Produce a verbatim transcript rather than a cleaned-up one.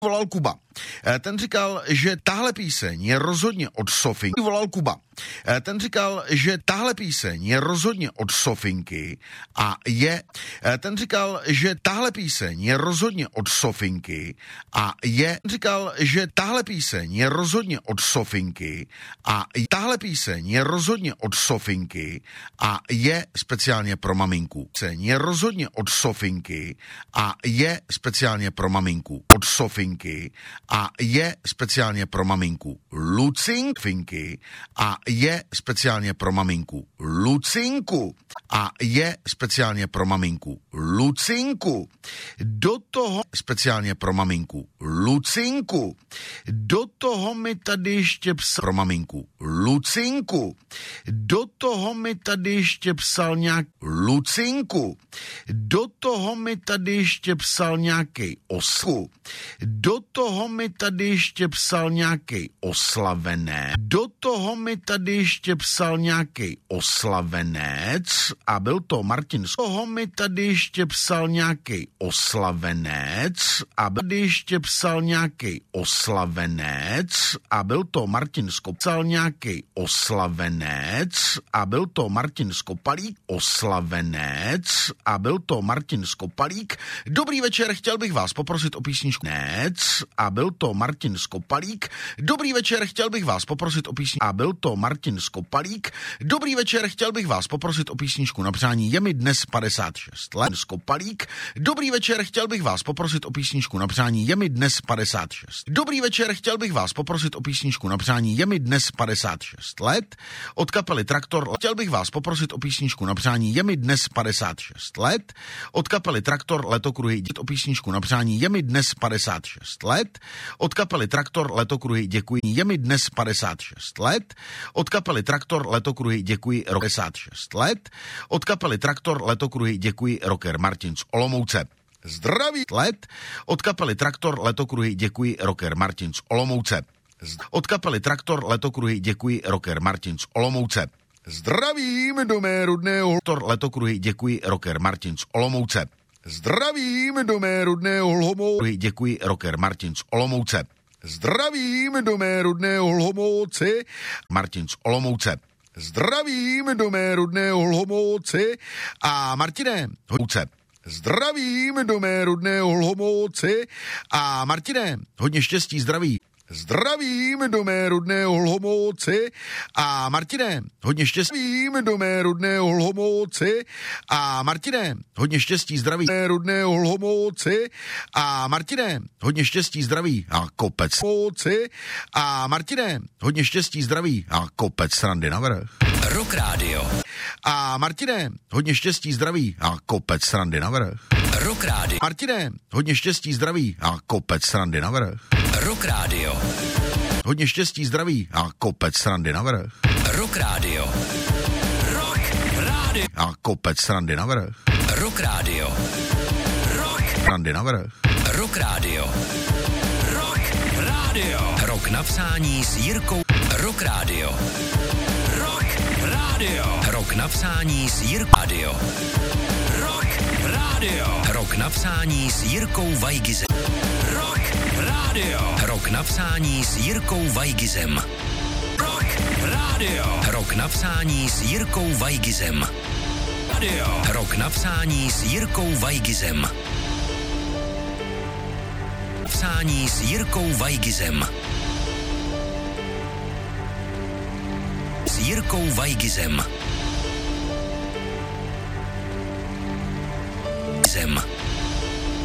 Volal Kuba. Ten říkal, že tahle píseň je rozhodně od Sofinky. Volal Kuba. Ten říkal, že tahle píseň je rozhodně od Sofinky a je... Ten říkal, že tahle píseň je rozhodně od Sofinky a je... Říkal, že tahle píseň je rozhodně od Sofinky a tahle píseň je rozhodně od Sofinky a je speciálně pro maminku. Píseň je rozhodně od Sofinky a je speciálně pro maminku. Od Sofinky a je speciálně pro maminku. Lucinky a je speciálně pro maminku. Lucinku a je speciálně pro maminku. Lucinku. Do toho speciálně pro maminku. Lucinku. Do toho mi tady ještě psal pro maminku. Lucinku. Do toho mi tady ještě psal nějak Lucinku. Do toho mi tady ještě psal nějaký osku. Do toho mi tady ještě psal nějaký oslavené. Do toho mi tady ještě psal nějaký oslavenec a byl to Martin. Z toho mi tady ještě psal nějaký oslavenec a byl ještě psal nějaký oslavenec a byl to Martin Skopal nějaký oslavenec a byl to Martin Skopalík oslavenec a byl to Martin Skopalík. Dobrý večer, chtěl bych vás poprosit o písničku Nec a byl to Martin Skopalík. Dobrý večer, chtěl bych vás poprosit o písničku a byl to Martin Skopalík. Dobrý večer, chtěl bych vás poprosit o písničku na přání. Je mi dnes padesát šest let. Skopalík. Dobrý večer, chtěl bych vás poprosit o písničku na přání. Je mi dnes padesát šest. Dobrý večer, chtěl bych vás poprosit o písničku na přání. Je mi dnes padesát šest let. Od kapely Traktor. Chtěl bych vás poprosit o písničku na přání. Je mi dnes padesát šest let. Od kapely Traktor Letokruhy o písničku na přání. Je mi dnes padesát šest let. Od kapely Traktor Letokruhy děkuji. Je mi dnes padesát šest let. Od kapely Traktor Letokruhy děkuji. padesát šest let. Od kapely Traktor Letokruhy děkuji. Rocker Martin z Olomouce. Zdraví let. Od kapely Traktor Letokruhy děkuji. Rocker Martin z Olomouce. Od kapely Traktor Letokruhy děkuji. Rocker Martin z Olomouce. Zdravím do mé rudného Letokruhy děkuji. Rocker Martin z Olomouce. Zdravím do mé rudného Olomouce. Děkuji. Rocker Martin z Olomouce. Zdravím do mé rudného Olomouce. Martin z Olomouce. Zdravím do mé rudného Olomouce. A Martine, Olomouce. Zdravím do mé rudného Olomouce. A Martine, hodně štěstí, zdraví. Zdravím do mé rudného Olomouce. A Martine, hodně štěstí do mé rudného Olomouce. A Martine, hodně štěstí, zdraví. Mé rudného Olomouce. A Martine, hodně štěstí, zdraví. A kopec Olomouce. A Martine, hodně štěstí, zdraví. A kopec srandy navrch. Rock Radio. A Martine, hodně štěstí, zdraví. A kopec srandy navrch. Rock Radio. Martine, hodně štěstí, zdraví. A kopec srandy navrch. Rock Radio. Hodně štěstí, zdraví a kopec srandy navrch. Rock Radio. Rock Radio. A kopec srandy navrch. Rock Radio. Rock srandy navrch. Rock Radio. Rock Radio. Rock na psání s Jirkou. Rock Radio. Rock Radio. Rock na psání s Jirkou. Radio. Rock Radio. Rock na psání s Jirkou Vajgizem. Rock Radio. Rock na psání s Jirkou Vajgizem. Rock Radio. Rock na psání s Jirkou Vajgizem. Radio. Rock na psání s Jirkou Vajgizem. Psání s Jirkou Vajgizem. S Jirkou Vajgizem.